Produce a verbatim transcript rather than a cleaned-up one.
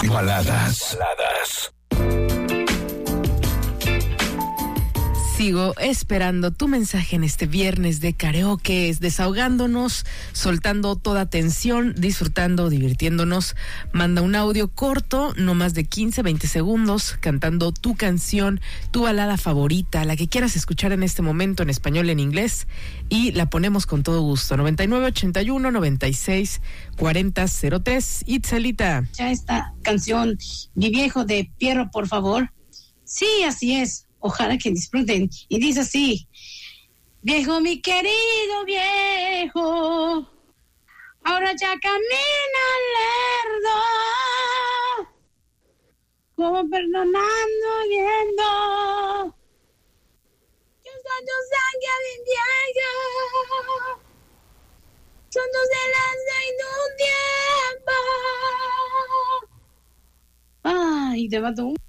Baladas. Baladas. Sigo esperando tu mensaje en este viernes de karaoke, desahogándonos, soltando toda tensión, disfrutando, divirtiéndonos. Manda un audio corto, no más de quince, veinte segundos, cantando tu canción, tu balada favorita, la que quieras escuchar en este momento, en español, en inglés, y la ponemos con todo gusto. noventa y nueve, ochenta y uno, noventa y seis, cuarenta, cero tres. Itzelita. Ya esta canción, Mi Viejo de Pierro, por favor. Sí, así es. Ojalá que disfruten. Y dice así: viejo, mi querido viejo, ahora ya camina lerdo, como perdonando, viendo que los años han que vivieron, son dos de las de un tiempo. Ay, te mato un